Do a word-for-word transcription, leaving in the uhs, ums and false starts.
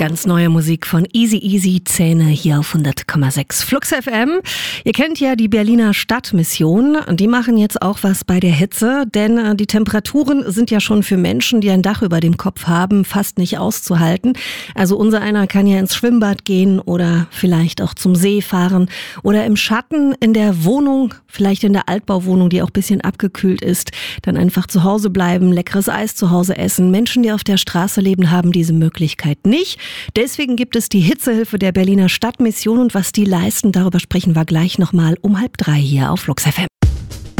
Ganz neue Musik von Easy Easy Zähne hier auf hundert Komma sechs Flux F M. Ihr kennt ja die Berliner Stadtmission. Die machen jetzt auch was bei der Hitze, denn die Temperaturen sind ja schon für Menschen, die ein Dach über dem Kopf haben, fast nicht auszuhalten. Also unser einer kann ja ins Schwimmbad gehen oder vielleicht auch zum See fahren oder im Schatten in der Wohnung, vielleicht in der Altbauwohnung, die auch ein bisschen abgekühlt ist, dann einfach zu Hause bleiben, leckeres Eis zu Hause essen. Menschen, die auf der Straße leben, haben diese Möglichkeit nicht. Deswegen gibt es die Hitzehilfe der Berliner Stadtmission und was die leisten, darüber sprechen wir gleich nochmal um halb drei hier auf Flux F M.